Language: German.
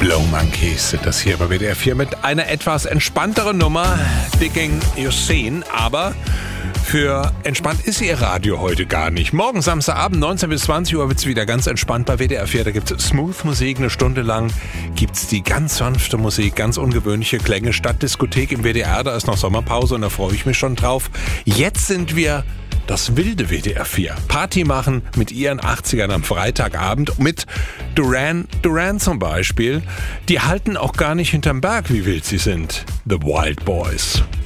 Blow Monkeys sind das hier bei WDR 4 mit einer etwas entspannteren Nummer, Digging Your Scene, aber für entspannt ist Ihr Radio heute gar nicht. Morgen Samstagabend 19 bis 20 Uhr wird es wieder ganz entspannt bei WDR 4. Da gibt es Smooth Musik, eine Stunde lang gibt es die ganz sanfte Musik, ganz ungewöhnliche Klänge, Stadtdiskothek im WDR, da ist noch Sommerpause und da freue ich mich schon drauf. Jetzt sind wir das wilde WDR 4. Party machen mit ihren 80ern am Freitagabend mit Duran Duran zum Beispiel. Die halten auch gar nicht hinterm Berg, wie wild sie sind. The Wild Boys.